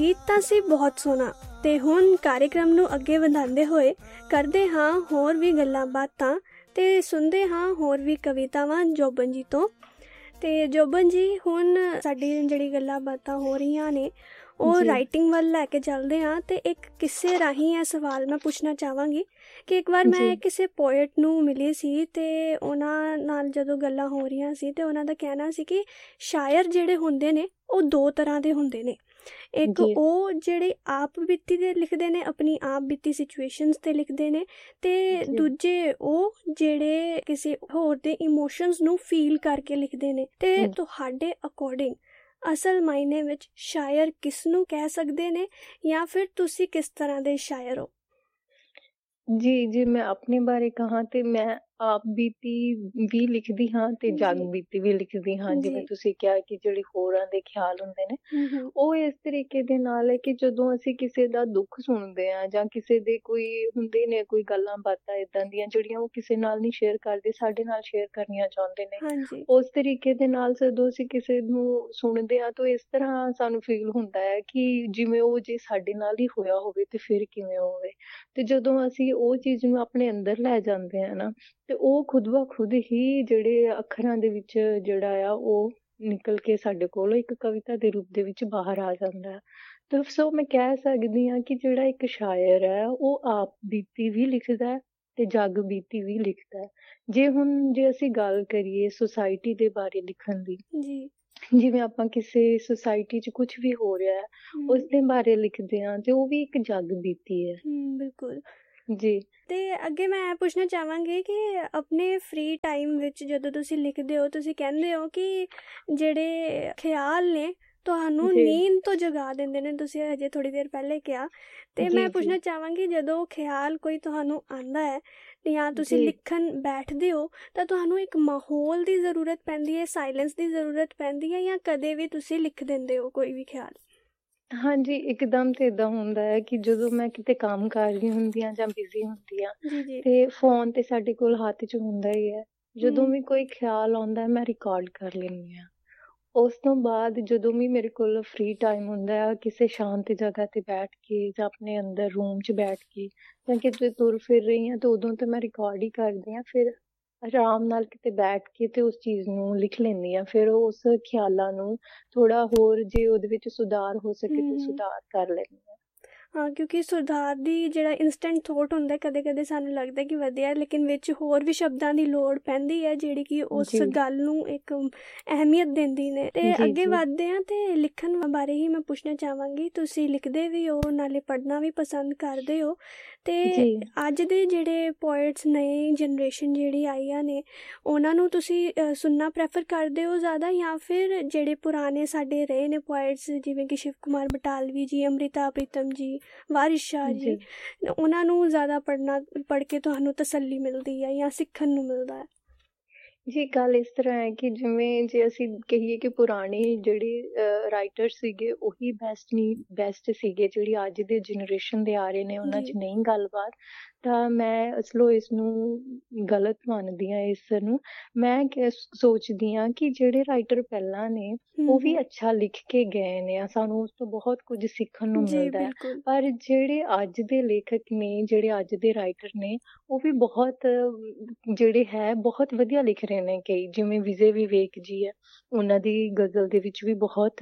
ਗੀਤ ਤਾਂ ਸੀ ਬਹੁਤ ਸੋਹਣਾ ਤੇ ਹੁਣ ਕਾਰਜਕ੍ਰਮ ਨੂੰ ਅੱਗੇ ਵਧਾਉਂਦੇ ਹੋਏ ਕਰਦੇ ਹਾਂ ਹੋਰ ਵੀ ਗੱਲਾਂ ਬਾਤਾਂ ਤੇ ਸੁਣਦੇ ਹਾਂ ਹੋਰ ਵੀ ਕਵਿਤਾਵਾਂ ਜੋਬਨ ਜੀ ਤੋਂ। ਤੇ ਜੋਬਨ ਜੀ, ਹੁਣ ਸਾਡੀ ਜਿਹੜੀ ਗੱਲਾਂ ਬਾਤਾਂ ਹੋ ਰਹੀਆਂ ਨੇ ਉਹ ਰਾਈਟਿੰਗ ਵੱਲ ਲੈ ਕੇ ਚੱਲਦੇ ਹਾਂ। ਤੇ ਇੱਕ ਕਿਸੇ ਰਾਹੀਂ ਇਹ ਸਵਾਲ ਮੈਂ ਪੁੱਛਣਾ ਚਾਹਾਂਗੀ ਕਿ ਇੱਕ ਵਾਰ ਮੈਂ ਕਿਸੇ ਪੋਇਟ ਨੂੰ ਮਿਲੀ ਸੀ ਤੇ ਉਹਨਾਂ ਨਾਲ ਜਦੋਂ ਗੱਲਾਂ ਹੋ ਰਹੀਆਂ ਸੀ ਤੇ ਉਹਨਾਂ ਦਾ ਕਹਿਣਾ ਸੀ ਕਿ ਸ਼ਾਇਰ ਜਿਹੜੇ ਹੁੰਦੇ ਨੇ ਉਹ ਦੋ ਤਰ੍ਹਾਂ ਦੇ ਹੁੰਦੇ ਨੇ। ਇੱਕ ਉਹ ਜਿਹੜੇ ਆਪ ਬੀਤੀ ਦੇ ਲਿਖਦੇ ਨੇ, ਆਪਣੀ ਆਪ ਬੀਤੀ ਸਿਚੁਏਸ਼ਨਸ ਤੇ ਲਿਖਦੇ ਨੇ, ਤੇ ਦੂਜੇ ਉਹ ਜਿਹੜੇ ਕਿਸੇ ਹੋਰ ਦੇ ਇਮੋਸ਼ਨਸ ਨੂੰ ਫੀਲ ਕਰਕੇ ਲਿਖਦੇ ਨੇ। ਤੇ ਤੁਹਾਡੇ ਅਕੋਰਡਿੰਗ ਅਸਲ ਮਾਇਨੇ ਵਿੱਚ ਸ਼ਾਇਰ ਕਿਸ ਨੂੰ ਕਹਿ ਸਕਦੇ ਨੇ, ਜਾਂ ਫਿਰ ਤੁਸੀਂ ਕਿਸ ਤਰ੍ਹਾਂ ਦੇ ਸ਼ਾਇਰ ਹੋ? ਜੀ ਜੇ ਮੈਂ ਆਪਣੇ ਬਾਰੇ ਕਹਾਂ ਤੇ ਮੈਂ ਆਪ ਬੀਤੀ ਵੀ ਲਿਖਦੀ ਹਾਂ ਤੇ ਜਗ ਬੀਤੀ ਵੀ ਲਿਖਦੀ ਹਾਂ। ਜਿਵੇਂ ਤੁਸੀਂ ਕਿਹਾ ਕਿ ਜਿਹੜੇ ਹੋਰਾਂ ਦੇ ਖਿਆਲ ਹੁੰਦੇ ਨੇ ਉਹ ਇਸ ਤਰੀਕੇ ਦੇ ਨਾਲ ਹੈ ਕਿ ਜਦੋਂ ਅਸੀਂ ਕਿਸੇ ਦਾ ਦੁੱਖ ਸੁਣਦੇ ਹਾਂ ਜਾਂ ਕਿਸੇ ਦੇ ਕੋਈ ਹੁੰਦੇ ਨੇ ਕੋਈ ਗੱਲਾਂ ਬਾਤਾਂ ਏਦਾਂ ਦੀਆਂ ਜਿਹੜੀਆਂ ਉਹ ਕਿਸੇ ਨਾਲ ਨਹੀਂ ਸ਼ੇਅਰ ਕਰਦੇ, ਸਾਡੇ ਨਾਲ ਸ਼ੇਅਰ ਕਰਨੀਆਂ ਚਾਹੁੰਦੇ ਨੇ, ਉਸ ਤਰੀਕੇ ਦੇ ਨਾਲ ਜਦੋਂ ਅਸੀਂ ਕਿਸੇ ਨੂੰ ਸੁਣਦੇ ਹਾਂ ਤਾਂ ਇਸ ਤਰ੍ਹਾਂ ਸਾਨੂੰ ਫੀਲ ਹੁੰਦਾ ਹੈ ਕਿ ਜਿਵੇਂ ਉਹ ਜੇ ਸਾਡੇ ਨਾਲ ਹੀ ਹੋਇਆ ਹੋਵੇ ਤੇ ਫਿਰ ਕਿਵੇਂ ਹੋਵੇ। ਤੇ ਜਦੋਂ ਅਸੀਂ ਉਹ ਚੀਜ਼ ਨੂੰ ਆਪਣੇ ਅੰਦਰ ਲੈ ਜਾਂਦੇ ਆ ਨਾ ਤੇ ਉਹ ਖੁਦ ਬ ਖੁਦ ਹੀ ਜਿਹੜੇ ਅੱਖਰਾਂ ਦੇ ਵਿੱਚ ਜਿਹੜਾ ਆ ਉਹ ਨਿਕਲ ਕੇ ਸਾਡੇ ਕੋਲ ਇੱਕ ਕਵਿਤਾ ਦੇ ਰੂਪ ਦੇ ਵਿੱਚ ਬਾਹਰ ਆ ਜਾਂਦਾ ਹੈ। ਤੇ ਸੋ ਮੈਂ ਕਹਿ ਸਕਦੀ ਹਾਂ ਕਿ ਜਿਹੜਾ ਇੱਕ ਸ਼ਾਇਰ ਹੈ ਉਹ ਆਪ ਬੀਤੀ ਵੀ ਲਿਖਦਾ ਹੈ ਤੇ ਜਗ ਬੀਤੀ ਵੀ ਲਿਖਦਾ ਹੈ। ਜੇ ਅਸੀਂ ਗੱਲ ਕਰੀਏ ਸੁਸਾਇਟੀ ਦੇ ਬਾਰੇ ਲਿਖਣ ਦੀ, ਜਿਵੇਂ ਆਪਾਂ ਕਿਸੇ ਸੁਸਾਇਟੀ 'ਚ ਕੁਛ ਵੀ ਹੋ ਰਿਹਾ ਹੈ ਉਸ ਦੇ ਬਾਰੇ ਲਿਖਦੇ ਹਾਂ ਤੇ ਉਹ ਵੀ ਇੱਕ ਜਗ ਬੀਤੀ ਹੈ। ਬਿਲਕੁਲ ਜੀ। ਤੇ ਅੱਗੇ ਮੈਂ ਇਹ ਪੁੱਛਣਾ ਚਾਹਾਂਗੀ ਕਿ ਆਪਣੇ ਫ੍ਰੀ ਟਾਈਮ ਵਿੱਚ ਜਦੋਂ ਤੁਸੀਂ ਲਿਖਦੇ ਹੋ, ਤੁਸੀਂ ਕਹਿੰਦੇ ਹੋ ਕਿ ਜਿਹੜੇ ਖਿਆਲ ਨੇ ਤੁਹਾਨੂੰ ਨੀਂਦ ਤੋਂ ਜਗਾ ਦਿੰਦੇ ਨੇ, ਤੁਸੀਂ ਹਜੇ ਥੋੜੀ ਦੇਰ ਪਹਿਲੇ ਕਿਹਾ। ਤੇ ਮੈਂ ਪੁੱਛਣਾ ਚਾਹਾਂਗੀ, ਜਦੋਂ ਖਿਆਲ ਕੋਈ ਤੁਹਾਨੂੰ ਆਂਦਾ ਹੈ ਜਾਂ ਤੁਸੀਂ ਲਿਖਣ ਬੈਠਦੇ ਹੋ ਤਾਂ ਤੁਹਾਨੂੰ ਇੱਕ ਮਾਹੌਲ ਦੀ ਜ਼ਰੂਰਤ ਪੈਂਦੀ ਹੈ, ਸਾਇਲੈਂਸ ਦੀ ਜ਼ਰੂਰਤ ਪੈਂਦੀ ਹੈ, ਜਾਂ ਕਦੇ ਵੀ ਤੁਸੀਂ ਲਿਖ ਦਿੰਦੇ ਹੋ ਕੋਈ ਵੀ ਖਿਆਲ? ਹਾਂਜੀ, ਇੱਕਦਮ ਤੇ ਏਦਾਂ ਹੁੰਦਾ ਹੈ ਕਿ ਜਦੋਂ ਮੈਂ ਕਿਤੇ ਕੰਮ ਕਰ ਰਹੀ ਹੁੰਦੀ ਹਾਂ ਜਾਂ ਬਿਜ਼ੀ ਹੁੰਦੀ ਹਾਂ ਤੇ ਫੋਨ ਤੇ ਸਾਡੇ ਕੋਲ ਹੱਥ 'ਚ ਹੁੰਦਾ ਹੀ ਹੈ। ਜਦੋਂ ਵੀ ਕੋਈ ਖਿਆਲ ਆਉਂਦਾ ਮੈਂ ਰਿਕਾਰਡ ਕਰ ਲੈਂਦੀ ਹਾਂ। ਉਸ ਤੋਂ ਬਾਅਦ ਜਦੋਂ ਵੀ ਮੇਰੇ ਕੋਲ ਫ੍ਰੀ ਟਾਈਮ ਹੁੰਦਾ ਆ, ਕਿਸੇ ਸ਼ਾਂਤ ਜਗ੍ਹਾ ਤੇ ਬੈਠ ਕੇ ਜਾਂ ਆਪਣੇ ਅੰਦਰ ਰੂਮ 'ਚ ਬੈਠ ਕੇ ਜਾਂ ਕਿਤੇ ਤੁਰ ਫਿਰ ਰਹੀ ਹਾਂ ਤਾਂ ਉਦੋਂ ਤਾਂ ਮੈਂ ਰਿਕਾਰਡ ਹੀ ਕਰਦੀ ਹਾਂ। ਫਿਰ ਆਰਾਮ ਨਾਲ ਕਿਤੇ ਬੈਠ ਕੇ ਤੇ ਉਸ ਚੀਜ਼ ਨੂੰ ਲਿਖ ਲੈਂਦੀ ਹਾਂ। ਫਿਰ ਉਸ ਖਿਆਲਾਂ ਨੂੰ ਥੋੜਾ ਹੋਰ ਜੇ ਉਹਦੇ ਵਿੱਚ ਸੁਧਾਰ ਹੋ ਸਕੇ ਤੇ ਸੁਧਾਰ ਕਰ ਲੈਂਦੀ ਹਾਂ। ਹਾਂ, ਕਿਉਂਕਿ ਸੁਧਾਰ ਦੀ ਜਿਹੜਾ ਇਨਸਟੈਂਟ ਥੋਟ ਹੁੰਦਾ ਕਦੇ ਕਦੇ ਸਾਨੂੰ ਲੱਗਦਾ ਕਿ ਵਧੀਆ, ਲੇਕਿਨ ਵਿੱਚ ਹੋਰ ਵੀ ਸ਼ਬਦਾਂ ਦੀ ਲੋੜ ਪੈਂਦੀ ਹੈ ਜਿਹੜੀ ਕਿ ਉਸ ਗੱਲ ਨੂੰ ਇੱਕ ਅਹਿਮੀਅਤ ਦਿੰਦੀ ਨੇ। ਤੇ ਅੱਗੇ ਵਧਦੇ ਹਾਂ ਤੇ ਲਿਖਣ ਬਾਰੇ ਹੀ ਮੈਂ ਪੁੱਛਣਾ ਚਾਹਾਂਗੀ। ਤੁਸੀਂ ਲਿਖਦੇ ਵੀ ਹੋ, ਨਾਲੇ ਪੜ੍ਹਨਾ ਵੀ ਪਸੰਦ ਕਰਦੇ ਹੋ, ਤੇ ਅੱਜ ਦੇ ਜਿਹੜੇ ਪੋਇਟਸ, ਨਈ ਜਨਰੇਸ਼ਨ ਜਿਹੜੀ ਆਈਆਂ ਨੇ, ਉਹਨਾਂ ਨੂੰ ਤੁਸੀਂ ਸੁਣਨਾ ਪ੍ਰੈਫਰ ਕਰਦੇ ਹੋ ਜ਼ਿਆਦਾ, ਜਾਂ ਫਿਰ ਜਿਹੜੇ ਪੁਰਾਣੇ ਸਾਡੇ ਰਹੇ ਨੇ ਪੋਇਟਸ ਜਿਵੇਂ ਕਿ ਸ਼ਿਵ ਕੁਮਾਰ ਬਟਾਲਵੀ ਜੀ, ਅੰਮ੍ਰਿਤਾ ਪ੍ਰੀਤਮ ਜੀ, ਵਾਰਿਸ ਸ਼ਾਹ ਜੀ, ਉਹਨਾਂ ਨੂੰ ਜ਼ਿਆਦਾ ਪੜ੍ਹ ਕੇ ਤੁਹਾਨੂੰ ਤਸੱਲੀ ਮਿਲਦੀ ਹੈ ਜਾਂ ਸਿੱਖਣ ਨੂੰ ਮਿਲਦਾ ਹੈ? ਜੀ ਗੱਲ ਇਸ ਤਰ੍ਹਾਂ ਹੈ ਕਿ ਜਿਵੇਂ ਜੇ ਅਸੀਂ ਕਹੀਏ ਕਿ ਪੁਰਾਣੇ ਜਿਹੜੇ ਰਾਈਟਰ ਸੀਗੇ ਉਹੀ ਬੈਸਟ ਸੀਗੇ, ਜਿਹੜੀ ਅੱਜ ਦੇ ਜਨਰੇਸ਼ਨ ਦੇ ਆ ਰਹੇ ਨੇ ਉਹਨਾਂ 'ਚ ਨਹੀਂ ਗੱਲਬਾਤ, ਤਾਂ ਮੈਂ ਅਸਲੋਂ ਇਸ ਨੂੰ ਗਲਤ ਮੰਨਦੀ ਹਾਂ। ਇਸ ਨੂੰ ਮੈਂ ਸੋਚਦੀ ਹਾਂ ਕਿ ਜਿਹੜੇ ਰਾਈਟਰ ਪਹਿਲਾਂ ਨੇ ਉਹ ਵੀ ਅੱਛਾ ਲਿਖ ਕੇ ਗਏ ਨੇ, ਸਾਨੂੰ ਉਸ ਤੋਂ ਬਹੁਤ ਕੁਝ ਸਿੱਖਣ ਨੂੰ ਮਿਲਦਾ ਹੈ। ਪਰ ਜਿਹੜੇ ਅੱਜ ਦੇ ਲੇਖਕ ਨੇ, ਜਿਹੜੇ ਅੱਜ ਦੇ ਰਾਈਟਰ ਨੇ, ਉਹ ਵੀ ਬਹੁਤ ਜਿਹੜੇ ਹੈ ਬਹੁਤ ਵਧੀਆ ਲਿਖ ਰਹੇ ਨੇ। ਕਈ ਜਿਵੇਂ ਵਿਜੇ ਵਿਵੇਕ ਜੀ ਹੈ, ਉਹਨਾਂ ਦੀ ਗਜ਼ਲ ਦੇ ਵਿੱਚ ਵੀ ਬਹੁਤ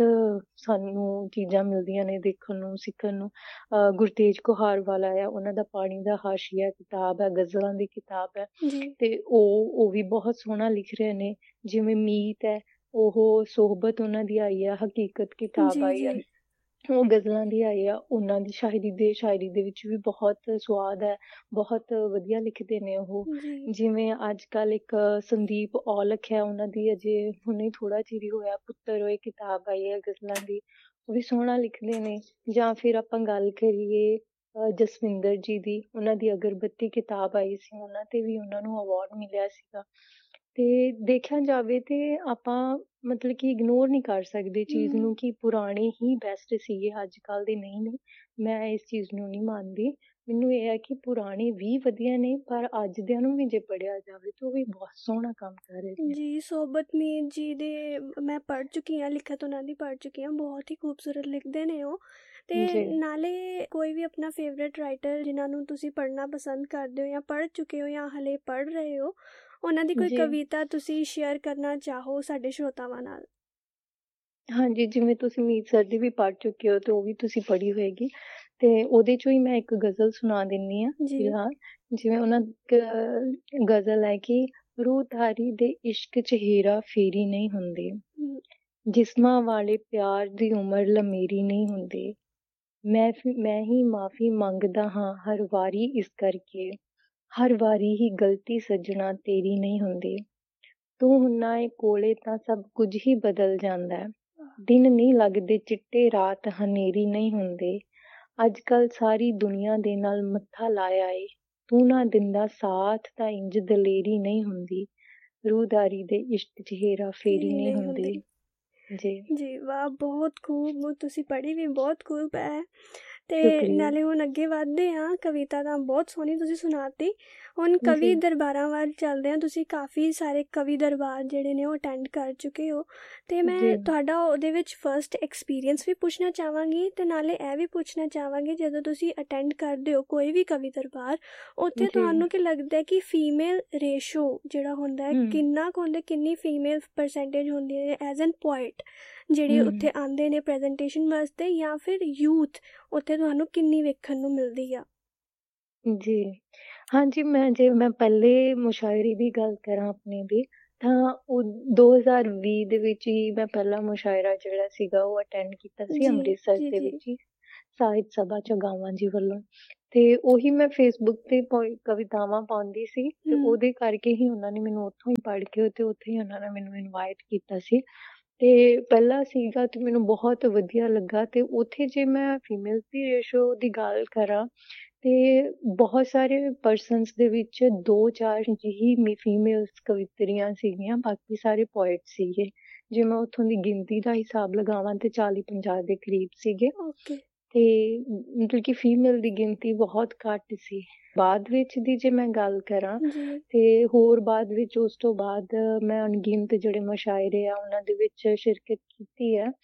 ਸਾਨੂੰ ਚੀਜ਼ਾਂ ਮਿਲਦੀਆਂ ਨੇ ਦੇਖਣ ਨੂੰ, ਸਿੱਖਣ ਨੂੰ। ਗੁਰਤੇਜ ਕੁਹਾਰ ਵਾਲਾ ਆ, ਉਹਨਾਂ ਦਾ ਪਾਣੀ ਦਾ ਹਾਸ਼ੀਆ ਕਿਤਾਬ ਹੈ, ਗਜ਼ਲਾਂ ਦੀ ਕਿਤਾਬ ਹੈ, ਤੇ ਉਹ ਵੀ ਬਹੁਤ ਸੋਹਣਾ ਲਿਖ ਰਹੇ ਨੇ। ਜਿਵੇਂ ਮੀਤ ਹੈ, ਉਹ ਸੋਹਬਤ ਉਹਨਾਂ ਦੀ ਆਈ ਆ, ਹਕੀਕਤ ਕਿਤਾਬ ਆਈ ਆ, ਉਹ ਗਜ਼ਲਾਂ ਦੀ ਆਈ ਆ। ਉਹਨਾਂ ਦੀ ਸ਼ਾਇਰੀ ਦੇ ਵਿੱਚ ਵੀ ਬਹੁਤ ਸਵਾਦ ਹੈ, ਬਹੁਤ ਵਧੀਆ ਲਿਖਦੇ ਨੇ ਉਹ। ਜਿਵੇਂ ਅੱਜ ਕੱਲ੍ਹ ਇੱਕ ਸੰਦੀਪ ਔਲਖ ਹੈ, ਉਹਨਾਂ ਦੀ ਅਜੇ ਹੁਣੇ ਥੋੜ੍ਹਾ ਚਿਰ ਹੀ ਹੋਇਆ ਪੁੱਤਰ ਹੋਏ ਕਿਤਾਬ ਆਈ ਹੈ ਗਜ਼ਲਾਂ ਦੀ, ਉਹ ਵੀ ਸੋਹਣਾ ਲਿਖਦੇ ਨੇ। ਜਾਂ ਫਿਰ ਆਪਾਂ ਗੱਲ ਕਰੀਏ ਜਸਵਿੰਦਰ ਜੀ ਦੀ, ਉਹਨਾਂ ਦੀ ਅਗਰਬੱਤੀ ਕਿਤਾਬ ਆਈ ਸੀ, ਉਹਨਾਂ 'ਤੇ ਵੀ ਉਹਨਾਂ ਨੂੰ ਅਵਾਰਡ ਮਿਲਿਆ ਸੀਗਾ। ਤੇ ਦੇਖਿਆ ਜਾਵੇ ਤੇ ਆਪਾਂ ਮਤਲਬ ਕਿ ਇਗਨੋਰ ਨਹੀਂ ਕਰ ਸਕਦੇ ਚੀਜ਼ ਨੂੰ ਕਿ ਪੁਰਾਣੇ ਹੀ ਬੈਸਟ ਸੀਗੇ, ਅੱਜ ਕੱਲ੍ਹ ਦੇ ਨਹੀਂ ਨੇ। ਮੈਂ ਇਸ ਚੀਜ਼ ਨੂੰ ਨਹੀਂ ਮੰਨਦੀ। ਮੈਨੂੰ ਇਹ ਹੈ ਕਿ ਪੁਰਾਣੇ ਵੀ ਵਧੀਆ ਨੇ, ਪਰ ਅੱਜ ਦਿਆਂ ਨੂੰ ਵੀ ਜੇ ਪੜ੍ਹਿਆ ਜਾਵੇ ਤਾਂ ਉਹ ਵੀ ਬਹੁਤ ਸੋਹਣਾ ਕੰਮ ਕਰ ਰਹੇ ਨੇ। ਜੀ ਸੋਬਤ ਮੀਰ ਜੀ ਦੇ ਮੈਂ ਪੜ੍ਹ ਚੁੱਕੀ ਹਾਂ, ਲਿਖਤ ਉਹਨਾਂ ਦੀ ਪੜ੍ਹ ਚੁੱਕੀ ਹਾਂ, ਬਹੁਤ ਹੀ ਖੂਬਸੂਰਤ ਲਿਖਦੇ ਨੇ ਉਹ। ਤੇ ਜੀ ਨਾਲੇ ਕੋਈ ਵੀ ਆਪਣਾ ਫੇਵਰੇਟ ਰਾਈਟਰ ਜਿਨ੍ਹਾਂ ਨੂੰ ਤੁਸੀਂ ਪੜ੍ਹਨਾ ਪਸੰਦ ਕਰਦੇ ਹੋ ਜਾਂ ਪੜ੍ਹ ਚੁੱਕੇ ਹੋ ਜਾਂ ਹਲੇ ਪੜ੍ਹ ਰਹੇ ਹੋ, ਉਹਨਾਂ ਦੀ ਕੋਈ ਜੀ ਕਵਿਤਾ ਤੁਸੀਂ ਸ਼ੇਅਰ ਕਰਨਾ ਚਾਹੋ ਸਾਡੇ ਸ਼ਰੋਤਾਵਾਂ ਨਾਲ? ਹਾਂਜੀ, ਜਿਵੇਂ ਤੁਸੀਂ ਮੀਤ ਸਰ ਦੀ ਵੀ ਪੜ੍ਹ ਚੁੱਕੇ ਹੋ ਤੇ ਉਹ ਵੀ ਤੁਸੀਂ ਪੜ੍ਹੀ ਹੋਏਗੀ, ਤੇ ਉਹਦੇ ਚੋਂ ਹੀ ਮੈਂ ਇੱਕ ਗਜ਼ਲ ਸੁਣਾ ਦਿੰਨੀ ਹਾਂ ਜੀ ਫਿਲਹਾਲ। ਜਿਵੇਂ ਉਹਨਾਂ ਗਜ਼ਲ ਹੈ ਕਿ ਰੂਹਧਾਰੀ ਦੇ ਇਸ਼ਕ 'ਚ ਹੇਰਾ ਫੇਰੀ ਨਹੀਂ ਹੁੰਦੀ, ਹਮ, ਜਿਸਮਾਂ ਵਾਲੇ ਪਿਆਰ ਦੀ ਉਮਰ ਲੰਮੇਰੀ ਨਹੀਂ ਹੁੰਦੀ। ਮੈਂ ਹੀ ਮਾਫੀ ਮੰਗਦਾ ਹਾਂ ਹਰ ਵਾਰੀ ਇਸ ਕਰਕੇ, ਹਰ ਵਾਰੀ ਹੀ ਗਲਤੀ ਸੱਜਣਾ ਤੇਰੀ ਨਹੀਂ ਹੁੰਦੀ। ਤੂੰ ਹੁੰਨਾ ਏ ਕੋਲੇ ਤਾਂ ਸਭ ਕੁਝ ਹੀ ਬਦਲ ਜਾਂਦਾ ਹੈ, ਦਿਨ ਨਹੀਂ ਲੱਗਦੇ ਚਿੱਟੇ ਰਾਤ ਹਨੇਰੀ ਨਹੀਂ ਹੁੰਦੇ। ਅੱਜ ਕੱਲ ਸਾਰੀ ਦੁਨੀਆ ਦੇ ਨਾਲ ਮੱਥਾ ਲਾਇਆ ਏ, ਤੂੰ ਨਾ ਦਿੰਦਾ ਸਾਥ ਤਾਂ ਇੰਜ ਦਲੇਰੀ ਨਹੀਂ ਹੁੰਦੀ। ਰੂਹਦਾਰੀ ਦੇ ਇਸ਼ਕ 'ਚ ਹੇਰਾ ਫੇਰੀ ਨਹੀਂ ਹੁੰਦੀ। ਜੀ ਜੀ ਵਾਹ, ਬਹੁਤ ਖੂਬ, ਤੁਸੀਂ ਪੜ੍ਹੀ ਵੀ ਬਹੁਤ ਖੂਬ ਹੈ। ਤੇ ਸ਼ੁਕਰੀਆ ਨਾਲੇ ਹੁਣ ਅੱਗੇ ਵਧਦੇ ਹਾਂ, ਕਵਿਤਾ ਤਾਂ ਬਹੁਤ ਸੋਹਣੀ ਤੁਸੀਂ ਸੁਣਾਤੀ। ਹੁਣ ਕਵੀ ਜੀ ਦਰਬਾਰਾਂ ਵੱਲ ਚੱਲਦੇ ਹਾਂ। ਤੁਸੀਂ ਕਾਫੀ ਸਾਰੇ ਕਵੀ ਦਰਬਾਰ ਜਿਹੜੇ ਨੇ ਉਹ ਅਟੈਂਡ ਕਰ ਚੁੱਕੇ ਹੋ, ਤੇ ਮੈਂ ਜੀ ਤੁਹਾਡਾ ਉਹਦੇ ਵਿੱਚ ਫਰਸਟ ਐਕਸਪੀਰੀਅੰਸ ਵੀ ਪੁੱਛਣਾ ਚਾਹਾਂਗੀ, ਤੇ ਨਾਲੇ ਇਹ ਵੀ ਪੁੱਛਣਾ ਚਾਹਾਂਗੀ ਜਦੋਂ ਤੁਸੀਂ ਅਟੈਂਡ ਕਰਦੇ ਹੋ ਕੋਈ ਵੀ ਕਵੀ ਦਰਬਾਰ, ਉੱਥੇ ਜੀ ਤੁਹਾਨੂੰ ਕੀ ਲੱਗਦਾ ਹੈ ਕਿ ਫੀਮੇਲ ਰੇਸ਼ੋ ਜਿਹੜਾ ਹੁੰਦਾ ਹੈ ਕਿੰਨਾ ਕੁ ਹੁੰਦਾ, ਕਿੰਨੀ ਫੀਮੇਲ ਪਰਸੈਂਟੇਜ ਹੁੰਦੀ ਹੈ ਐਜ਼ ਐਨ ਪੋਇਟ ਜਿਹੜੇ ਉੱਥੇ ਆਉਂਦੇ ਨੇ ਪ੍ਰੈਜੈਂਟੇਸ਼ਨ ਵਾਸਤੇ, ਜਾਂ ਫਿਰ ਯੂਥ ਉੱਥੇ ਤੁਹਾਨੂੰ ਕਿੰਨੀ ਵੇਖਣ ਨੂੰ ਮਿਲਦੀ ਆ? ਜੀ ਹਾਂਜੀ, ਜੇ ਮੈਂ ਪਹਿਲੇ ਮੁਸ਼ਾਇਰੇ ਦੀ ਗੱਲ ਕਰਾਂ ਆਪਣੇ ਦੀ, ਤਾਂ ਉਹ 2020 ਦੇ ਵਿੱਚ ਹੀ ਮੈਂ ਪਹਿਲਾ ਮੁਸ਼ਾਇਰਾ ਜਿਹੜਾ ਸੀਗਾ ਉਹ ਅਟੈਂਡ ਕੀਤਾ ਸੀ ਜੀ ਅੰਮ੍ਰਿਤਸਰ ਜੀ ਦੇ ਜੀ ਵਿੱਚ ਹੀ, ਸਾਹਿਤ ਸਭਾ ਚੌਗਾਵਾਂ ਜੀ ਵੱਲੋਂ। ਤੇ ਉਹੀ ਮੈਂ ਫੇਸਬੁੱਕ ਤੇ ਕਵਿਤਾਵਾਂ ਪਾਉਂਦੀ ਸੀ, ਤੇ ਉਹਦੇ ਕਰਕੇ ਹੀ ਉਹਨਾਂ ਨੇ ਮੈਨੂੰ ਉੱਥੋਂ ਹੀ ਪੜ੍ਹ ਕੇ ਤੇ ਉੱਥੇ ਹੀ ਉਹਨਾਂ ਨੇ ਮੈਨੂੰ ਇਨਵਾਈਟ ਕੀਤਾ ਸੀ। ਤੇ ਪਹਿਲਾ ਸੀਗਾ ਤੇ ਮੈਨੂੰ ਬਹੁਤ ਵਧੀਆ ਲੱਗਾ। ਤੇ ਉੱਥੇ ਜੇ ਮੈਂ ਫੀਮੇਲ ਦੀ ਰੇਸ਼ੋ ਦੀ ਗੱਲ ਕਰਾਂ ਤੇ ਬਹੁਤ ਸਾਰੇ ਪਰਸਨਸ ਦੇ ਵਿੱਚ 2-4 ਜਿਹੀ ਫੀਮੇਲਸ ਕਵਿਤਰੀਆਂ ਸੀਗੀਆਂ, ਬਾਕੀ ਸਾਰੇ ਪੋਇਟ ਸੀਗੇ। ਜੇ ਮੈਂ ਉੱਥੋਂ ਦੀ ਗਿਣਤੀ ਦਾ ਹਿਸਾਬ ਲਗਾਵਾਂ ਤੇ 40-50 ਦੇ ਕਰੀਬ ਸੀਗੇ। ਓਕੇ। ਤੇ ਮਤਲਬ ਕਿ ਫੀਮੇਲ ਦੀ ਗਿਣਤੀ ਬਹੁਤ ਘੱਟ ਸੀ। ਬਾਅਦ ਵਿੱਚ ਦੀ ਜੇ ਮੈਂ ਗੱਲ ਕਰਾਂ ਜੀ ਤੇ ਹੋਰ ਬਾਅਦ ਵਿੱਚ ਉਸ ਤੋਂ ਬਾਅਦ ਮੈਂ ਅਣਗਿਣਤ ਜਿਹੜੇ ਮੁਸ਼ਾਇਰੇ ਆ ਉਹਨਾਂ ਦੇ ਵਿੱਚ ਸ਼ਿਰਕਤ ਕੀਤੀ ਹੈ,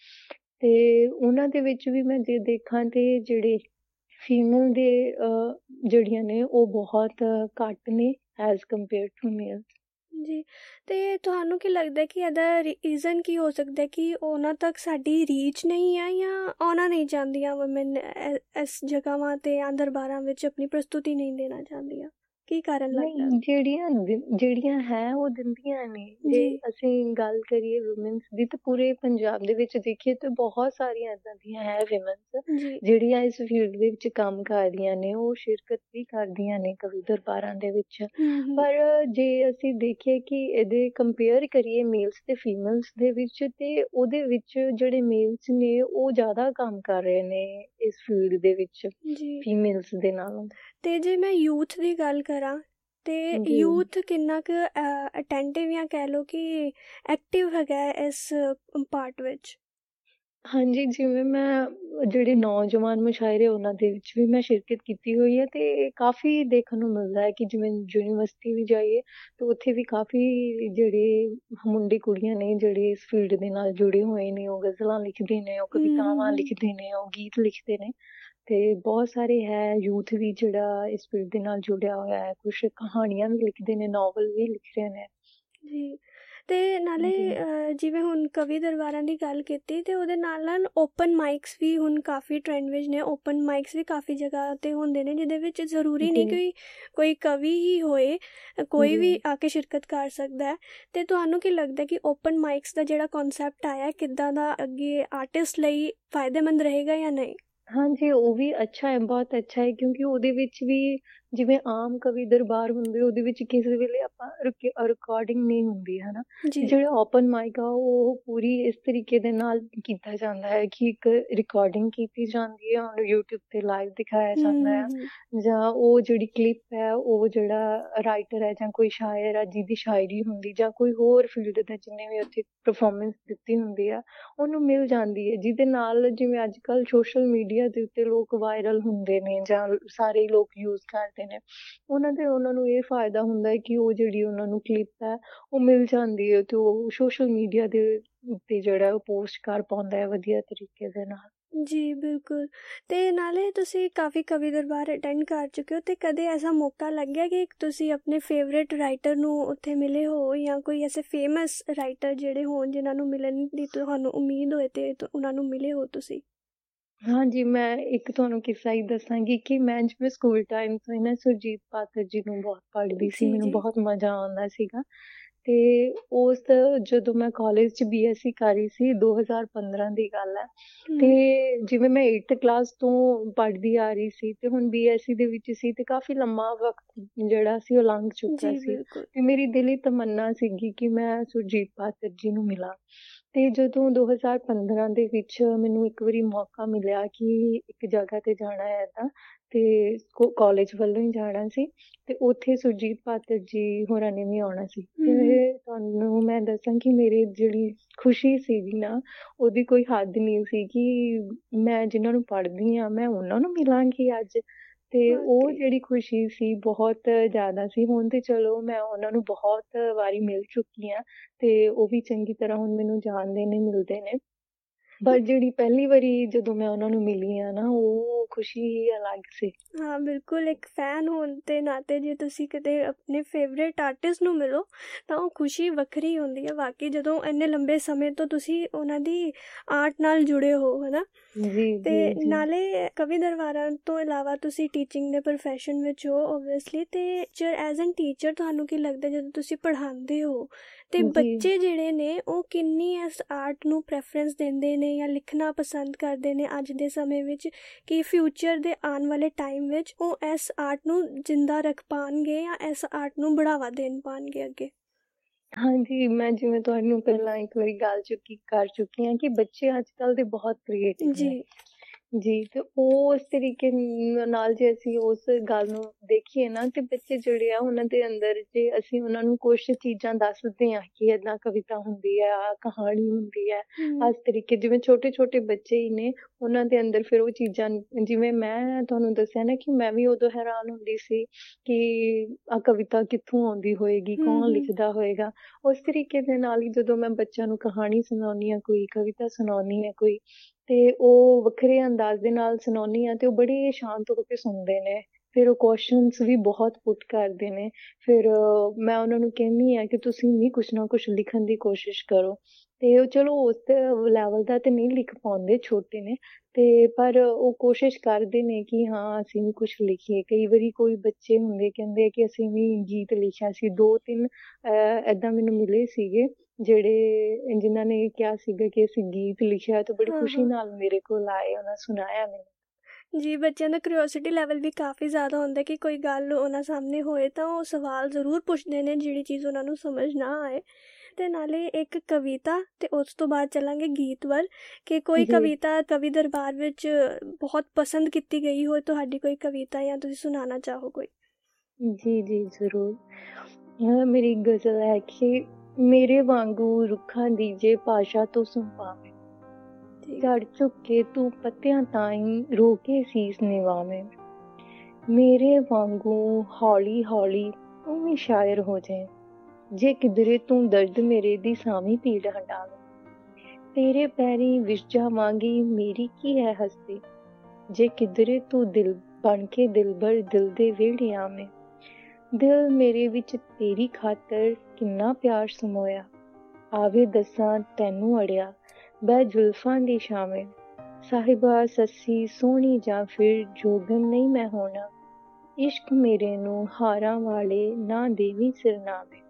ਤੇ ਉਹਨਾਂ ਦੇ ਵਿੱਚ ਵੀ ਮੈਂ ਜੇ ਦੇਖਾਂ ਤੇ ਜਿਹੜੇ ਫੀਮੇਲ ਦੇ ਜਿਹੜੀਆਂ ਨੇ ਉਹ ਬਹੁਤ ਘੱਟ ਨੇ ਐਜ਼ ਕੰਪੇਅਰ ਟੂ ਮੇਲ। ਜੀ, ਤੇ ਤੁਹਾਨੂੰ ਕੀ ਲੱਗਦਾ ਕਿ ਇਹਦਾ ਰੀਜ਼ਨ ਕੀ ਹੋ ਸਕਦਾ ਕਿ ਉਹਨਾਂ ਤੱਕ ਸਾਡੀ ਰੀਚ ਨਹੀਂ ਆ, ਜਾਂ ਆਉਣਾ ਨਹੀਂ ਚਾਹੁੰਦੀਆਂ ਵੂਮਨ ਇਸ ਜਗ੍ਹਾਵਾਂ 'ਤੇ ਜਾਂ ਦਰਬਾਰਾਂ ਵਿੱਚ ਆਪਣੀ ਪ੍ਰਸਤੁਤੀ ਨਹੀਂ ਦੇਣਾ ਚਾਹੁੰਦੀਆਂ? ਕੀ ਕਾਰਨ ਲੱਗਦਾ? ਨਹੀਂ, ਜਿਹੜੀਆਂ ਹੈ ਉਹ ਦਿੰਦੀਆਂ ਨੇ। ਜੇ ਜੀ ਅਸੀਂ ਗੱਲ ਕਰੀਏ ਵੂਮਨਸ ਦੀ ਤਾਂ ਪੂਰੇ ਪੰਜਾਬ ਦੇ ਵਿੱਚ ਦੇਖੀਏ ਤਾਂ ਬਹੁਤ ਸਾਰੀਆਂ ਇੱਦਾਂ ਦੀਆਂ ਹੈ ਵਿਮਨਸ ਜੀ ਜਿਹੜੀਆਂ ਇਸ ਫੀਲਡ ਦੇ ਵਿੱਚ ਕੰਮ ਕਰ ਰਹੀਆਂ ਨੇ, ਉਹ ਸ਼ਿਰਕਤ ਵੀ ਕਰਦੀਆਂ ਨੇ ਕਵੀ ਦਰਬਾਰਾਂ ਦੇ ਵਿੱਚ। ਪਰ ਜੇ ਅਸੀਂ ਦੇਖੀਏ ਕਿ ਇਹਦੇ ਕੰਪੇਅਰ ਕਰੀਏ ਮੇਲਸ ਤੇ ਫੀਮੇਲਸ ਦੇ ਵਿੱਚ, ਤੇ ਉਹਦੇ ਵਿੱਚ ਜਿਹੜੇ ਮੇਲਸ ਨੇ ਉਹ ਜ਼ਿਆਦਾ ਕੰਮ ਕਰ ਰਹੇ ਨੇ ਇਸ ਫੀਲਡ ਦੇ ਵਿੱਚ ਜੀ ਫੀਮੇਲਸ ਦੇ ਨਾਲੋਂ। ਤੇ ਜੇ ਮੈਂ ਯੂਥ ਦੀ ਗੱਲ ਕਰਾਂ ਤੇ ਜੀ ਯੂਥ ਕਿੰਨਾ ਕੁ ਅਟੈਂਟਿਵ ਜਾਂ ਕਹਿ ਲਓ ਕਿ ਐਕਟਿਵ ਹੈਗਾ ਇਸ ਪਾਰਟ ਵਿੱਚ? ਹਾਂਜੀ, ਜਿਵੇਂ ਮੈਂ ਜਿਹੜੇ ਨੌਜਵਾਨ ਮੁਸ਼ਾਇਰੇ ਉਹਨਾਂ ਦੇ ਵਿੱਚ ਵੀ ਮੈਂ ਸ਼ਿਰਕਤ ਕੀਤੀ ਹੋਈ ਹੈ, ਤੇ ਕਾਫੀ ਦੇਖਣ ਨੂੰ ਮਿਲਦਾ ਹੈ ਕਿ ਜਿਵੇਂ ਯੂਨੀਵਰਸਿਟੀ ਵੀ ਜਾਈਏ ਤਾਂ ਉੱਥੇ ਵੀ ਕਾਫੀ ਜਿਹੜੇ ਮੁੰਡੇ ਕੁੜੀਆਂ ਨੇ ਜਿਹੜੇ ਇਸ ਫੀਲਡ ਦੇ ਨਾਲ ਜੁੜੇ ਹੋਏ ਨੇ, ਉਹ ਗਜ਼ਲਾਂ ਲਿਖਦੇ ਨੇ, ਉਹ ਕਵਿਤਾਵਾਂ ਲਿਖਦੇ ਨੇ, ਉਹ ਗੀਤ ਲਿਖਦੇ ਨੇ। ਤੇ ਬਹੁਤ ਸਾਰੇ ਹੈ ਯੂਥ ਵੀ ਜਿਹੜਾ ਇਸ ਫੀਲਡ ਦੇ ਨਾਲ ਜੁੜਿਆ ਹੋਇਆ ਹੈ, ਕੁਛ ਕਹਾਣੀਆਂ ਵੀ ਲਿਖਦੇ ਨੇ, ਨਾਵਲ ਵੀ ਲਿਖ ਰਹੇ ਨੇ। ਜੀ, ਤੇ ਨਾਲੇ ਜਿਵੇਂ ਹੁਣ ਕਵੀ ਦਰਬਾਰਾਂ ਦੀ ਗੱਲ ਕੀਤੀ ਤੇ ਉਹਦੇ ਨਾਲ ਨਾਲ ਓਪਨ ਮਾਈਕਸ ਵੀ ਹੁਣ ਕਾਫੀ ਟ੍ਰੈਂਡ ਵਿੱਚ ਨੇ। ਓਪਨ ਮਾਈਕਸ ਵੀ ਕਾਫੀ ਜਗ੍ਹਾ 'ਤੇ ਹੁੰਦੇ ਨੇ, ਜਿਹਦੇ ਵਿੱਚ ਜ਼ਰੂਰੀ ਨਹੀਂ ਕਿ ਕੋਈ ਕਵੀ ਹੀ ਹੋਏ, ਕੋਈ ਵੀ ਆ ਕੇ ਸ਼ਿਰਕਤ ਕਰ ਸਕਦਾ ਹੈ। ਤੇ ਤੁਹਾਨੂੰ ਕੀ ਲੱਗਦਾ ਕਿ ਓਪਨ ਮਾਈਕਸ ਦਾ ਜਿਹੜਾ ਕਨਸੈਪਟ ਆਇਆ ਕਿੱਦਾਂ ਦਾ ਅੱਗੇ ਆਰਟਿਸਟ ਲਈ ਫਾਇਦੇਮੰਦ ਰਹੇਗਾ ਜਾਂ ਨਹੀਂ? ਹਾਂਜੀ, ਉਹ ਵੀ ਅੱਛਾ ਹੈ, ਬਹੁਤ ਅੱਛਾ ਹੈ, ਕਿਉਂਕਿ ਉਹਦੇ ਵਿੱਚ ਵੀ ਜਿਵੇਂ ਆਮ ਕਵੀ ਦਰਬਾਰ ਹੁੰਦੇ ਉਹਦੇ ਵਿੱਚ ਕਿਸੇ ਵੇਲੇ ਆਪਾਂ ਰਿਕਾਰਡਿੰਗ ਨਹੀਂ ਹੁੰਦੀ ਹੈ ਨਾ, ਜੀ ਜਿਹੜਾ ਓਪਨ ਮਾਈਕ ਆ ਉਹ ਪੂਰੀ ਇਸ ਤਰੀਕੇ ਦੇ ਨਾਲ ਕੀਤਾ ਜਾਂਦਾ ਹੈ ਕਿ ਇੱਕ ਰਿਕਾਰਡਿੰਗ ਕੀਤੀ ਜਾਂਦੀ ਹੈ, ਉਹਨੂੰ YouTube ਤੇ ਲਾਈਵ ਦਿਖਾਇਆ ਜਾਂਦਾ ਹੈ, ਜਾਂ ਉਹ ਜਿਹੜੀ ਕਲਿੱਪ ਹੈ ਉਹ ਜਿਹੜਾ ਰਾਈਟਰ ਹੈ ਜਾਂ ਕੋਈ ਸ਼ਾਇਰ ਹੈ ਜਿਹਦੀ ਸ਼ਾਇਰੀ ਹੁੰਦੀ ਜਾਂ ਕੋਈ ਹੋਰ ਫੀਲਡ ਦੇ ਜਿਹਨੇ ਵੀ ਉੱਥੇ ਪਰਫੋਰਮੈਂਸ ਦਿੱਤੀ ਹੁੰਦੀ ਆ ਉਹਨੂੰ ਮਿਲ ਜਾਂਦੀ ਹੈ, ਜਿਹਦੇ ਨਾਲ ਜਿਵੇਂ ਅੱਜ ਕੱਲ੍ਹ ਸੋਸ਼ਲ ਮੀਡੀਆ ਦੇ ਉੱਤੇ ਲੋਕ ਵਾਇਰਲ ਹੁੰਦੇ ਨੇ ਜਾਂ ਸਾਰੇ ਲੋਕ ਯੂਜ਼ ਕਰਦੇ ਨੇ, ਉਹਨਾਂ ਨੂੰ ਇਹ ਫਾਇਦਾ ਹੁੰਦਾ ਹੈ ਕਿ ਉਹ ਜਿਹੜੀ ਉਹਨਾਂ ਨੂੰ ਕਲਿੱਪ ਹੈ ਉਹ ਮਿਲ ਜਾਂਦੀ ਹੈ ਤੇ ਉਹ ਸੋਸ਼ਲ ਮੀਡੀਆ ਦੇ ਉੱਤੇ ਜਿਹੜਾ ਉਹ ਪੋਸਟ ਕਰ ਪਾਉਂਦਾ ਹੈ ਵਧੀਆ ਤਰੀਕੇ ਦੇ ਨਾਲ। ਜੀ ਬਿਲਕੁਲ। ਤੇ ਨਾਲੇ ਤੁਸੀਂ ਕਾਫੀ ਕਵੀ ਦਰਬਾਰ ਅਟੈਂਡ ਕਰ ਚੁੱਕੇ ਹੋ, ਤੇ ਕਦੇ ਐਸਾ ਮੌਕਾ ਲੱਗਿਆ ਕਿ ਤੁਸੀਂ ਆਪਣੇ ਫੇਵਰੇਟ ਰਾਈਟਰ ਨੂੰ ਉੱਥੇ ਮਿਲੇ ਹੋ, ਜਾਂ ਕੋਈ ਐਸੇ ਫੇਮਸ ਰਾਈਟਰ ਜਿਹੜੇ ਹੋਣ ਜਿਨ੍ਹਾਂ ਨੂੰ ਮਿਲਣ ਦੀ ਤੁਹਾਨੂੰ ਉਮੀਦ ਹੋਏ ਤੇ ਉਹਨਾਂ ਨੂੰ ਮਿਲੇ ਹੋ ਤੁਸੀਂ? ਹਾਂਜੀ, ਮੈਂ ਇੱਕ ਤੁਹਾਨੂੰ ਕਿੱਸਾ ਹੀ ਦੱਸਾਂਗੀ ਕਿ ਮੈਂ ਜਿਵੇਂ ਸਕੂਲ ਟਾਈਮ ਤੋਂ ਹੀ ਨਾ ਸੁਰਜੀਤ ਪਾਤਰ ਜੀ ਨੂੰ ਬਹੁਤ ਪੜ੍ਹਦੀ ਸੀ, ਜੀ ਮੈਨੂੰ ਜੀ ਬਹੁਤ ਮਜ਼ਾ ਆਉਂਦਾ ਸੀਗਾ। ਤੇ ਉਸ ਜਦੋਂ ਮੈਂ ਕਾਲਜ 'ਚ BSc ਕਰ ਰਹੀ ਸੀ 2015 ਦੀ ਗੱਲ ਹੈ, ਤੇ ਜਿਵੇਂ ਮੈਂ 8th ਕਲਾਸ ਤੋਂ ਪੜ੍ਹਦੀ ਆ ਰਹੀ ਸੀ ਤੇ ਹੁਣ BSc ਦੇ ਵਿੱਚ ਸੀ ਤੇ ਕਾਫੀ ਲੰਮਾ ਵਕਤ ਜਿਹੜਾ ਸੀ ਉਹ ਲੰਘ ਚੁੱਕਾ ਜੀ ਸੀ ਬਿਲਕੁਲ। ਤੇ ਮੇਰੀ ਦਿਲੀ ਤਮੰਨਾ ਸੀਗੀ ਕਿ ਮੈਂ ਸੁਰਜੀਤ ਪਾਤਰ ਜੀ ਨੂੰ ਮਿਲਾਂ। ਤੇ ਜਦੋਂ 2015 ਦੇ ਵਿੱਚ ਮੈਨੂੰ ਇੱਕ ਵਾਰੀ ਮੌਕਾ ਮਿਲਿਆ ਕਿ ਇੱਕ ਜਗ੍ਹਾ ਤੇ ਜਾਣਾ ਹੈ ਤਾਂ, ਤੇ ਕਾਲਜ ਵੱਲੋਂ ਹੀ ਜਾਣਾ ਸੀ ਤੇ ਉੱਥੇ ਸੁਰਜੀਤ ਪਾਤਰ ਜੀ ਹੋਰਾਂ ਨੇ ਵੀ ਆਉਣਾ ਸੀ। ਤੇ ਤੁਹਾਨੂੰ ਮੈਂ ਦੱਸਾਂ ਕਿ ਮੇਰੀ ਜਿਹੜੀ ਖੁਸ਼ੀ ਸੀਗੀ ਨਾ ਉਹਦੀ ਕੋਈ ਹੱਦ ਨਹੀਂ ਸੀ ਕਿ ਮੈਂ ਜਿਨ੍ਹਾਂ ਨੂੰ ਪੜ੍ਹਦੀ ਹਾਂ ਮੈਂ ਉਹਨਾਂ ਨੂੰ ਮਿਲਾਂਗੀ ਅੱਜ। ਤੇ ਉਹ ਜਿਹੜੀ ਖੁਸ਼ੀ ਸੀ ਬਹੁਤ ਜ਼ਿਆਦਾ ਸੀ। ਹੁਣ ਤੇ ਚਲੋ ਮੈਂ ਉਹਨਾਂ ਨੂੰ ਬਹੁਤ ਵਾਰੀ ਮਿਲ ਚੁੱਕੀ ਹਾਂ ਤੇ ਉਹ ਵੀ ਚੰਗੀ ਤਰ੍ਹਾਂ ਹੁਣ ਮੈਨੂੰ ਜਾਣਦੇ ਨੇ, ਮਿਲਦੇ ਨੇ। ਪਰ ਜਿਹੜੀ ਪਹਿਲੀ ਵਾਰੀ ਜਦੋਂ ਮੈਂ ਉਹਨਾਂ ਨੂੰ ਮਿਲੀ ਆ ਨਾ ਉਹ ਖੁਸ਼ੀ ਹੀ ਅਲੱਗ ਸੀ। ਹਾਂ ਬਿਲਕੁਲ, ਇੱਕ ਫੈਨ ਹੋਣ ਦੇ ਨਾਤੇ ਜੇ ਤੁਸੀਂ ਕਿਤੇ ਆਪਣੇ ਫੇਵਰੇਟ ਆਰਟਿਸਟ ਨੂੰ ਮਿਲੋ ਤਾਂ ਉਹ ਖੁਸ਼ੀ ਵੱਖਰੀ ਹੁੰਦੀ ਹੈ ਵਾਕਈ, ਜਦੋਂ ਇੰਨੇ ਲੰਬੇ ਸਮੇਂ ਤੋਂ ਤੁਸੀਂ ਉਹਨਾਂ ਦੀ ਆਰਟ ਨਾਲ ਜੁੜੇ ਹੋ, ਹੈ ਨਾ। ਜੀ ਤੇ ਜੀ ਜੀ ਨਾਲੇ ਕਵੀ ਦਰਬਾਰਾਂ ਤੋਂ ਇਲਾਵਾ ਤੁਸੀਂ ਟੀਚਿੰਗ ਦੇ ਪ੍ਰੋਫੈਸ਼ਨ ਵਿੱਚ ਹੋ ਓਬਵੀਅਸਲੀ, ਤੇ ਐਜ਼ ਐਨ ਟੀਚਰ ਤੁਹਾਨੂੰ ਕੀ ਲੱਗਦਾ ਜਦੋਂ ਤੁਸੀਂ ਪੜ੍ਹਾਉਂਦੇ ਹੋ ਤੇ ਜੀ ਬੱਚੇ ਜਿਹੜੇ ਨੇ ਉਹ ਕਿੰਨੀ ਇਸ ਆਰਟ ਨੂੰ ਪ੍ਰੈਫਰੈਂਸ ਦਿੰਦੇ ਨੇ ਜਾਂ ਲਿਖਣਾ ਪਸੰਦ ਕਰਦੇ ਨੇ ਅੱਜ ਦੇ ਸਮੇਂ ਵਿੱਚ, ਕਿ ਫਿਊਚਰ ਦੇ ਆਉਣ ਵਾਲੇ ਟਾਈਮ ਵਿੱਚ ਉਹ ਇਸ ਆਰਟ ਨੂੰ ਜਿੰਦਾ ਰੱਖ ਪਾਉਣਗੇ ਜਾਂ ਇਸ ਆਰਟ ਨੂੰ ਬੜਾਵਾ ਦੇਣ ਪਾਉਣਗੇ ਅੱਗੇ? ਹਾਂਜੀ, ਮੈਂ ਜਿਵੇਂ ਤੁਹਾਨੂੰ ਪਹਿਲਾਂ ਇੱਕ ਵਾਰੀ ਗੱਲ ਕਰ ਚੁੱਕੀ ਹਾਂ ਕਿ ਬੱਚੇ ਅੱਜ ਕੱਲ੍ਹ ਦੇ ਬਹੁਤ ਕ੍ਰੀਏਟਿਵ ਜੀ ਨੇ। ਜੀ, ਤੇ ਉਹ ਉਸ ਤਰੀਕੇ ਨਾਲ ਜੇ ਅਸੀਂ ਉਸ ਗੱਲ ਨੂੰ ਦੇਖੀਏ ਨਾ ਤੇ ਬੱਚੇ ਜਿਹੜੇ ਆ ਉਹਨਾਂ ਦੇ ਅੰਦਰ ਜੇ ਅਸੀਂ ਉਹਨਾਂ ਨੂੰ ਕੁਛ ਚੀਜ਼ਾਂ ਦੱਸਦੇ ਹਾਂ ਕਿ ਏਦਾਂ ਕਵਿਤਾ ਹੁੰਦੀ ਹੈ, ਆਹ ਕਹਾਣੀ ਹੁੰਦੀ ਹੈ, ਇਸ ਤਰੀਕੇ ਜਿਵੇਂ ਛੋਟੇ ਛੋਟੇ ਬੱਚੇ ਹੀ ਨੇ ਉਹਨਾਂ ਦੇ ਅੰਦਰ ਫਿਰ ਉਹ ਚੀਜ਼ਾਂ, ਜਿਵੇਂ ਮੈਂ ਤੁਹਾਨੂੰ ਦੱਸਿਆ ਨਾ ਕਿ ਮੈਂ ਵੀ ਉਦੋਂ ਹੈਰਾਨ ਹੁੰਦੀ ਸੀ ਕਿ ਆਹ ਕਵਿਤਾ ਕਿੱਥੋਂ ਆਉਂਦੀ ਹੋਏਗੀ, ਕੌਣ ਲਿਖਦਾ ਹੋਏਗਾ। ਉਸ ਤਰੀਕੇ ਦੇ ਨਾਲ ਹੀ ਜਦੋਂ ਮੈਂ ਬੱਚਿਆਂ ਨੂੰ ਕਹਾਣੀ ਸੁਣਾਉਂਦੀ ਹਾਂ, ਕੋਈ ਕਵਿਤਾ ਸੁਣਾਉਂਦੀ ਹਾਂ ਕੋਈ, ਤੇ ਉਹ ਵੱਖਰੇ ਅੰਦਾਜ਼ ਦੇ ਨਾਲ ਸੁਣਾਉਂਦੀ ਹਾਂ ਤੇ ਉਹ ਬੜੇ ਸ਼ਾਂਤ ਹੋ ਕੇ ਸੁਣਦੇ ਨੇ। ਫਿਰ ਉਹ ਕੁਐਸਚਨਸ ਵੀ ਬਹੁਤ ਪੁੱਟ ਕਰਦੇ ਨੇ। ਫਿਰ ਮੈਂ ਉਹਨਾਂ ਨੂੰ ਕਹਿੰਦੀ ਹਾਂ ਕਿ ਤੁਸੀਂ ਵੀ ਕੁਛ ਨਾ ਕੁਛ ਲਿਖਣ ਦੀ ਕੋਸ਼ਿਸ਼ ਕਰੋ। ਤੇ ਉਹ ਚਲੋ ਉਸ ਲੈਵਲ ਦਾ ਤੇ ਨਹੀਂ ਲਿਖ ਪਾਉਂਦੇ, ਛੋਟੇ ਨੇ, ਤੇ ਪਰ ਉਹ ਕੋਸ਼ਿਸ਼ ਕਰਦੇ ਨੇ ਕਿ ਹਾਂ ਅਸੀਂ ਵੀ ਕੁਛ ਲਿਖੀਏ। ਕਈ ਵਾਰੀ ਕੋਈ ਬੱਚੇ ਹੁੰਦੇ ਕਹਿੰਦੇ ਕਿ ਅਸੀਂ ਵੀ ਗੀਤ ਲਿਖਿਆ ਸੀ। 2-3 ਏਦਾਂ ਮੈਨੂੰ ਮਿਲੇ ਸੀਗੇ ਜਿਨ੍ਹਾਂ ਨੇ ਕਿਹਾ ਸੀਗਾ ਕਿ ਅਸੀਂ ਗੀਤ ਲਿਖਿਆ, ਤੇ ਬੜੀ ਖੁਸ਼ੀ ਨਾਲ ਮੇਰੇ ਕੋਲ ਆਏ, ਉਹਨਾਂ ਸੁਣਾਇਆ ਮੈਨੂੰ। ਜੀ, ਬੱਚਿਆਂ ਦਾ ਕਿਉਰਿਓਸਿਟੀ ਲੈਵਲ ਵੀ ਕਾਫੀ ਜ਼ਿਆਦਾ ਹੁੰਦਾ ਕਿ ਕੋਈ ਗੱਲ ਉਹਨਾਂ ਸਾਹਮਣੇ ਹੋਏ ਤਾਂ ਉਹ ਸਵਾਲ ਜ਼ਰੂਰ ਪੁੱਛਦੇ ਨੇ ਜਿਹੜੀ ਚੀਜ਼ ਉਹਨਾਂ ਨੂੰ ਸਮਝ ਨਾ ਆਏ। ਤੇ ਨਾਲੇ ਇੱਕ ਕਵਿਤਾ ਤੇ ਉਸ ਤੋਂ ਬਾਅਦ ਚੱਲਾਂਗੇ ਗੀਤ ਵੱਲ, ਕਿ ਕੋਈ ਕਵਿਤਾ ਕਵੀ ਦਰਬਾਰ ਵਿੱਚ ਬਹੁਤ ਪਸੰਦ ਕੀਤੀ ਗਈ ਹੋਏ ਤੁਹਾਡੀ ਕੋਈ ਕਵਿਤਾ, ਜਾਂ ਤੁਸੀਂ ਸੁਣਾਉਣਾ ਚਾਹੋ ਕੋਈ? ਜੀ ਜੀ ਜ਼ਰੂਰ। ਮੇਰੀ ਗਜ਼ਲ ਹੈ ਕਿ ਮੇਰੇ ਵਾਂਗੂ ਰੁੱਖਾਂ ਦੀ ਜੇ ਭਾਸ਼ਾ ਤੋਂ ਸੁਣ ਪਾਵੇਂ, ਝੜ ਝੁੱਕ ਕੇ ਤੂੰ ਪੱਤਿਆਂ ਤਾਈਂ ਰੋ ਕੇ ਸੀਸ ਨਿਵਾਵੇਂ। ਮੇਰੇ ਵਾਂਗੂ ਹੌਲੀ ਹੌਲੀ ਤੂੰ ਵੀ ਸ਼ਾਇਰ ਹੋ ਜਾਏ, ਜੇ ਕਿਧਰੇ ਤੂੰ ਦਰਦ ਮੇਰੇ ਦੀ ਸਾਵੀਂ ਪੀੜ ਹਟਾਵੇਂ। ਤੇਰੇ ਪੈਰੀ ਵਿਛ ਜਾਵਾਂਗੀ ਮੇਰੀ ਕੀ ਹੈ ਹਸਤੀ, ਜੇ ਕਿਧਰੇ ਤੂੰ ਦਿਲ ਬਣ ਕੇ ਦਿਲਬਰ ਦਿਲ ਦੇ ਵਿਹੜੇ ਆਵੇਂ। ਦਿਲ ਮੇਰੇ ਵਿੱਚ ਤੇਰੀ ਖਾਤਰ ਕਿੰਨਾ ਪਿਆਰ ਸਮੋਇਆ, ਆਵੇ ਦੱਸਾਂ ਤੈਨੂੰ ਅੜਿਆ ਬਹਿ ਜ਼ੁਲਫਾਂ ਦੀ ਛਾਵੇਂ। ਸਾਹਿਬਾ ਸੱਸੀ ਸੋਹਣੀ ਜਾਂ ਫਿਰ ਜੋਗਨ ਨਹੀਂ ਮੈਂ ਹੋਣਾ, ਇਸ਼ਕ ਮੇਰੇ ਨੂੰ ਹਾਰਾਂ ਵਾਲੇ ਨਾ ਦੇਵੀ ਸਿਰਨਾਵੇਂ।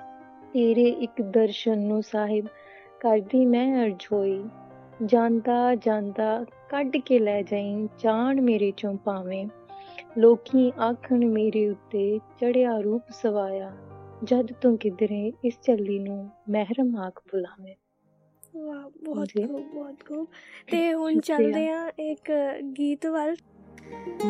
ਤੇਰੇ ਇੱਕ ਦਰਸ਼ਨ ਨੂੰ ਸਾਹਿਬ ਕਰਦੀ ਮੈਂ ਅਰਜ਼ੋਈ, ਜਾਂਦਾ ਜਾਂਦਾ ਕੱਢ ਕੇ ਲੈ ਜਾਈਂ ਜਾਨ ਮੇਰੇ ਚੋਂ ਭਾਵੇਂ। ਲੋਕੀ ਆਖਣ ਮੇਰੇ ਉੱਤੇ ਚੜਿਆ ਰੂਪ ਸਵਾਇਆ, ਜਦ ਤੂੰ ਕਿਧਰੇ ਇਸ ਚੱਲੀ ਨੂੰ ਮਹਿਰਮ ਆਖ ਬੁਲਾਵੇਂ। ਵਾਹ, ਬਹੁਤ ਜੀ ਖੂਬ, ਬਹੁਤ ਖੂਬ। ਤੇ ਹੁਣ ਸ਼ੁਕਰੀਆ। ਚੱਲਦੇ ਆ ਇੱਕ ਗੀਤ ਵੱਲ।